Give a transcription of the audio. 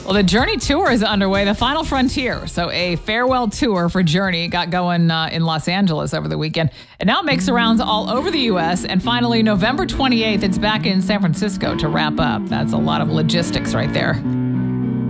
Well, the Journey tour is underway, the final frontier. So a farewell tour for Journey got going in Los Angeles over the weekend. And now it makes the rounds all over the U.S. And finally, November 28th, it's back in San Francisco to wrap up. That's a lot of logistics right there.